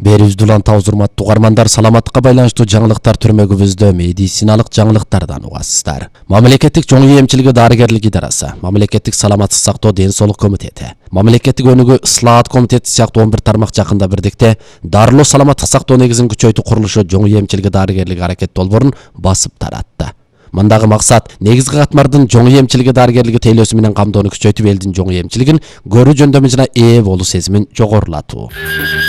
Берүүбүздү улан табыз урматтуу угармандар, саламаттыкка байланыштуу жаңылыктар түрмөгүбүздө медициналык жаңылыктардан угасыздар. Мамлекеттик жоң эмчилиги дарыгерлик идарасы, Мамлекеттик саламаттык сактоо ден соолук комитети, Мамлекеттик өнүгүү ыслаат комитети сыяктуу 11 тармак жакында бирдикте дарылоо саламаттык сактоо негизин күчөйтүү курулушу жоң эмчилиги дарыгерлик аракет долбоорун басып таратты. Мындагы максат негизги катмардын жоң эмчилиги дарыгерлиги тейлөөсү менен камдоону күчөйтүп элдин жоң эмчилигин көрүү жөндөмү жана ээ болуу сезимин жогорулатуу.